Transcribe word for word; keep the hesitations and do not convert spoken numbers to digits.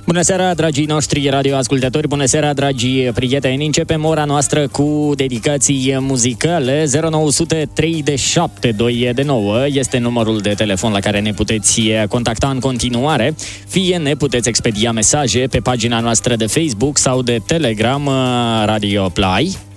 Bună seara, dragii noștri radioascultători, bună seara, dragii prieteni. Începem ora noastră cu dedicații muzicale. zero nouă zero zero trei de șapte doi de nouă este numărul de telefon la care ne puteți contacta în continuare. Fie ne puteți expedia mesaje pe pagina noastră de Facebook sau de Telegram Radio Play.